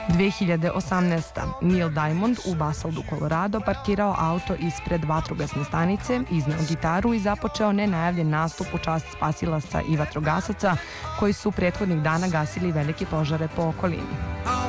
2018. Neil Diamond u Basaldu, Colorado, parkirao auto ispred vatrogasne stanice, izneo gitaru i započeo nenajavljen nastup u čast spasilaca i vatrogasaca koji su prethodnih dana gasili velike požare po okolini.